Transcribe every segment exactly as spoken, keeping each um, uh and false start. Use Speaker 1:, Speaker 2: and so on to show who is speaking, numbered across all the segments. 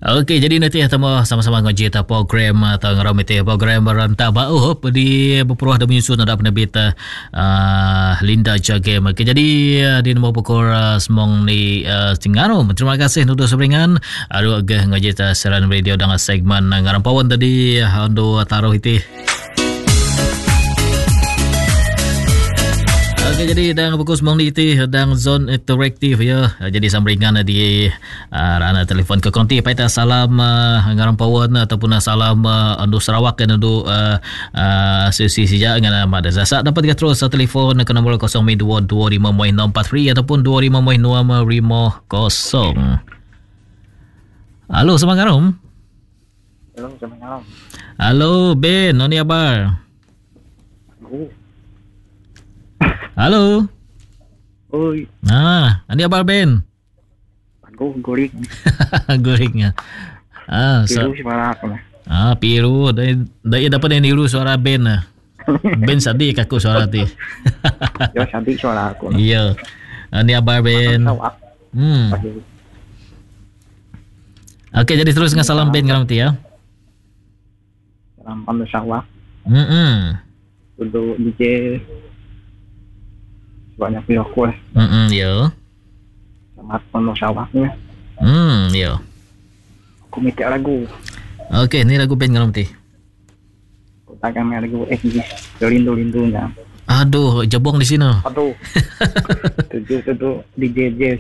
Speaker 1: Okey, jadi nanti temu sama-sama ngaji ta program atau ngaram itu program berantah bau di berperuah dan menyusun ada penerbit uh, Linda Jagem. Okey, jadi uh, di nombor pukul uh, semong ni uh, Singarum. Terima kasih untuk seberingan. Aduh agak ngaji ta siaran radio dengan segmen ngaram pawon tadi untuk taruh itu. Okay, jadi dan pukul sembilan di itu dan zone interaktif ya. Jadi sambringan di uh, rana telefon ke konti paita salam uh, ngaram pawon ataupun salam uh, untuk Sarawak dan untuk uh, uh, sisi sija dengan ada zasa dapat kita terus telefon ke nombor kosong dua dua lima enam empat free ataupun dua lima enam lima kosong. Halo Semangarum.
Speaker 2: Halo Semangarum.
Speaker 1: Halo Ben, noni abar?
Speaker 2: Oh.
Speaker 1: Halo.
Speaker 2: Oi.
Speaker 1: Ah, ani abar Ben?
Speaker 2: Aku goreng.
Speaker 1: Gorengnya. Ah,
Speaker 2: Piru suara aku.
Speaker 1: Ah, Piru. Dai dai dapat yang niru suara Ben. Ben sadik aku suara ti.
Speaker 2: Ya sadik suara aku.
Speaker 1: Iya. Ani abar Ben. Hmm. Okey, jadi terus dengan salam Ben ngaram ti ya.
Speaker 2: Salam Pandu Sarawak.
Speaker 1: Hmm.
Speaker 2: Untuk D J banyak pihak aku lah.
Speaker 1: Hmm, ya.
Speaker 2: Selamat Pandu Sarawaknya.
Speaker 1: Hmm, ya.
Speaker 2: Aku mikir lagu.
Speaker 1: Okey, ni lagu Ben ngaram ti.
Speaker 2: Aku takkan lagu X G. Lindu-lindunya.
Speaker 1: Aduh, jebong di sini.
Speaker 2: Aduh. Tujuh-tujuh D J Jazz.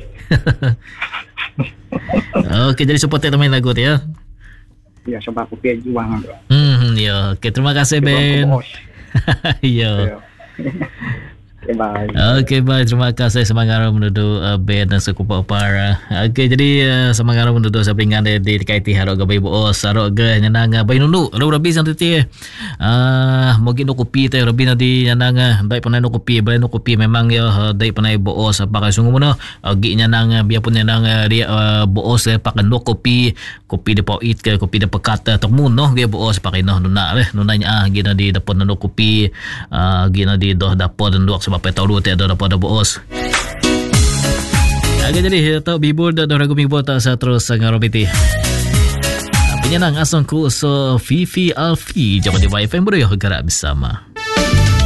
Speaker 1: Okey, jadi support teman lagu tu ya.
Speaker 2: Ya, sebab aku pergi juang.
Speaker 1: Hmm, ya. Okey, terima kasih Ben. Ya.
Speaker 2: Okay, bye.
Speaker 1: Okey, bye. Terima kasih Semangarum menuduh uh, Ben dan sekupa para. Okey, jadi uh, Semangarum menuduh sapingan di di kaiti harok gabai boos, harok ge nyanang bai nunu. Ro rabi sang titi. Ah, mungkin no kopi teh rabi nanti nyanang dai panai no kopi, bai no kopi memang ya dai panai boos pakai sungguh mana. Agi nyanang biarpun nyanang dia uh, boos eh pakai no kopi, kopi de pait ke kopi de pekat temu noh dia boos pakai noh nuna leh. Nunanya ah gina di dapon no kopi, ah gina di doh dapon dan duak sebab tahu dua tiada dapat ada bos. Agak jadi tahu bibur dan ragu bibur tak saya terus ngarobiti. Penyenang asangku so Fifi Alfi jangan di F M bro ya gerak bersama.